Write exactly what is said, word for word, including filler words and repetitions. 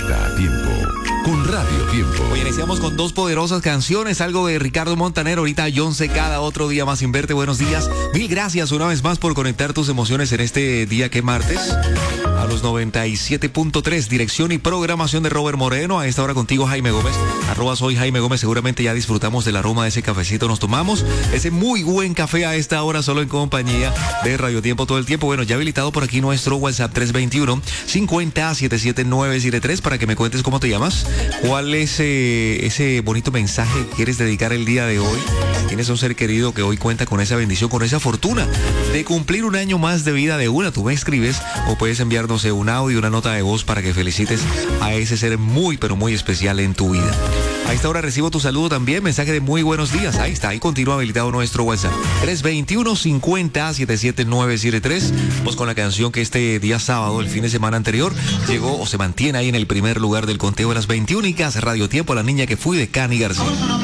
Está a tiempo con Radio Tiempo. Hoy iniciamos con dos poderosas canciones, algo de Ricardo Montaner, ahorita John Secada, otro día más sin verte. Buenos días, mil gracias una vez más por conectar tus emociones en este día que es martes. A los noventa y siete punto tres, dirección y programación de Robert Moreno. A esta hora contigo Jaime Gómez, arroba soy Jaime Gómez. Seguramente ya disfrutamos del aroma de ese cafecito. Nos tomamos ese muy buen café a esta hora solo en compañía de Radio Tiempo todo el tiempo. Bueno, ya habilitado por aquí nuestro WhatsApp tres dos uno, cincuenta, setenta y siete, novecientos setenta y tres para que me cuentes cómo te llamas, cuál es eh, ese bonito mensaje que quieres dedicar el día de hoy. Tienes un ser querido que hoy cuenta con esa bendición, con esa fortuna de cumplir un año más de vida de una. Tú me escribes o puedes enviarnos un audio, una nota de voz para que felicites a ese ser muy, pero muy especial en tu vida. A esta hora recibo tu saludo también, mensaje de muy buenos días. Ahí está, ahí continúa habilitado nuestro WhatsApp. tres dos uno, cincuenta, setenta y siete, novecientos setenta y tres. Vamos con la canción que este día sábado, el fin de semana anterior, llegó o se mantiene ahí en el primer lugar del conteo de las veintiúnicas. Radio Tiempo, La Niña que Fui, de Cani García.